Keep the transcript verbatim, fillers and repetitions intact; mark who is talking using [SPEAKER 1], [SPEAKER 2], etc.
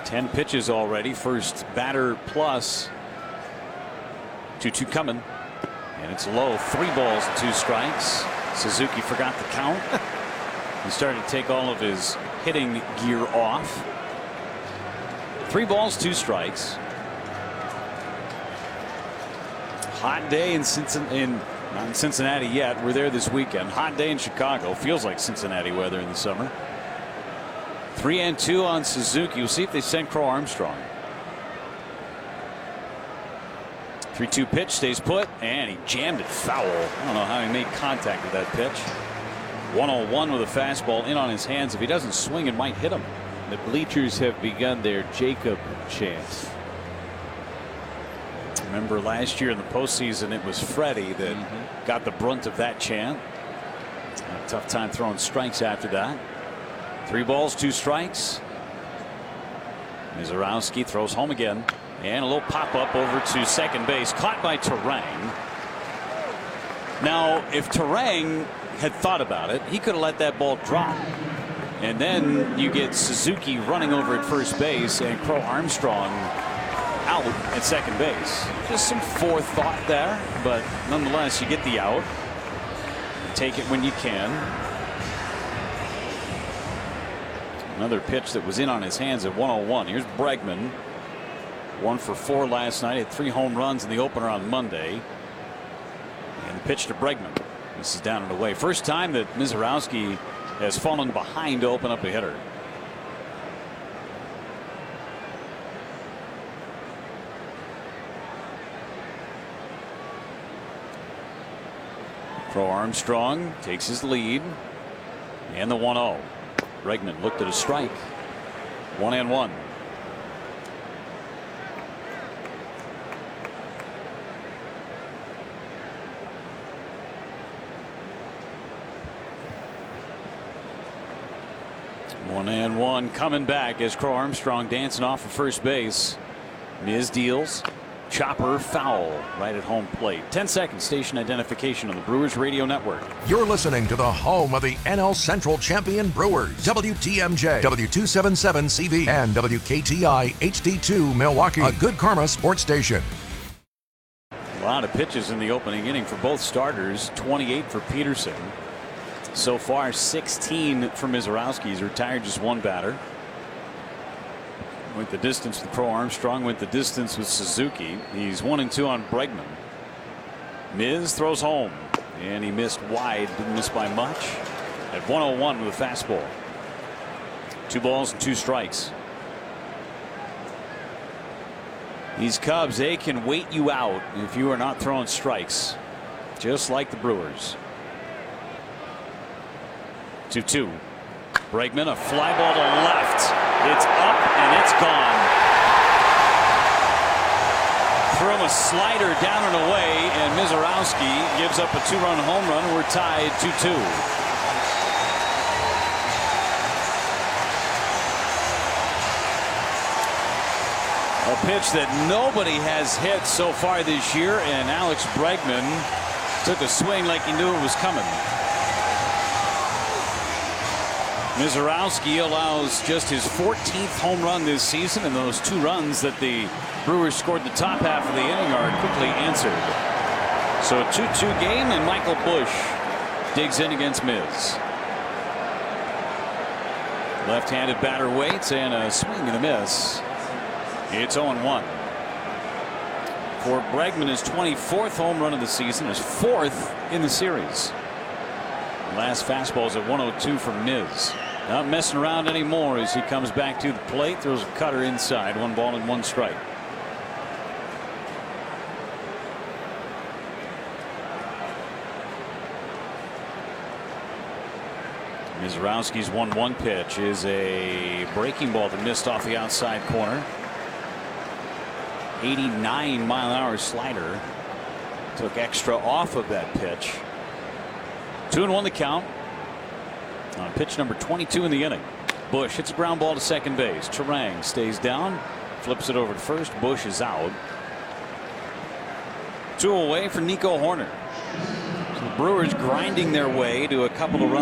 [SPEAKER 1] ten pitches already. First batter plus. two two coming. And it's low. Three balls and two strikes. Suzuki forgot the count. He started to take all of his hitting gear off. Three balls, two strikes. Hot day in Cincinnati. In, not in Cincinnati yet. We're there this weekend. Hot day in Chicago. Feels like Cincinnati weather in the summer. Three and two on Suzuki. We'll see if they send Crow Armstrong. three two pitch, stays put, and he jammed it foul. I don't know how he made contact with that pitch. one oh one with a fastball in on his hands. If he doesn't swing, it might hit him.
[SPEAKER 2] The bleachers have begun their Jacob chant.
[SPEAKER 1] Remember last year in the postseason, it was Freddie that mm-hmm. got the brunt of that chant. A tough time throwing strikes after that. Three balls, two strikes. Mizorowski throws home again. And a little pop up over to second base, caught by Turang. Now, if Turang had thought about it, he could have let that ball drop. And then you get Suzuki running over at first base and Crow Armstrong out at second base. Just some forethought there, but nonetheless, you get the out. Take it when you can. Another pitch that was in on his hands at one oh one. Here's Bregman. One for four last night. Had three home runs in the opener on Monday. And the pitch to Bregman. This is down and away. First time that Mizorowski has fallen behind to open up a hitter. Crow Armstrong takes his lead. And the one oh. Bregman looked at a strike. One and one. One and one coming back as Crow Armstrong dancing off of first base. Miz deals. Chopper foul right at home plate. ten seconds station identification on the Brewers Radio Network.
[SPEAKER 3] You're listening to the home of the N L Central champion Brewers. W T M J, W two seventy-seven C V, and W K T I H D two Milwaukee. A Good Karma sports station.
[SPEAKER 1] A lot of pitches in the opening inning for both starters. twenty-eight for Peterson. So far, sixteen for Mizorowski. He's retired just one batter. Went the distance with Crow Armstrong. Went the distance with Suzuki. He's one and two on Bregman. Miz throws home. And he missed wide. Didn't miss by much. At one oh one with a fastball. Two balls and two strikes. These Cubs, they can wait you out if you are not throwing strikes. Just like the Brewers. two two. Bregman, a fly ball to left. It's up and it's gone. Throw a slider down and away, and Mizorowski gives up a two-run home run. We're tied two two. A pitch that nobody has hit so far this year, and Alex Bregman took a swing like he knew it was coming. Mizorowski allows just his fourteenth home run this season, and those two runs that the Brewers scored the top half of the inning are quickly answered. So a two two game, and Michael Busch digs in against Miz. Left-handed batter waits, and a swing and a miss. It's oh and one. For Bregman, his twenty-fourth home run of the season, his fourth in the series. Last fastball's at one oh two from Miz. Not messing around anymore as he comes back to the plate, throws a cutter inside. One ball and one strike. Mizorowski's one one pitch is a breaking ball that missed off the outside corner. eighty-nine mile an hour slider. Took extra off of that pitch. Two and one the count on pitch number twenty-two in the inning. Busch hits a ground ball to second base. Turang stays down, flips it over to first. Busch is out. Two away for Nico Hoerner. So the Brewers grinding their way to a couple of runs.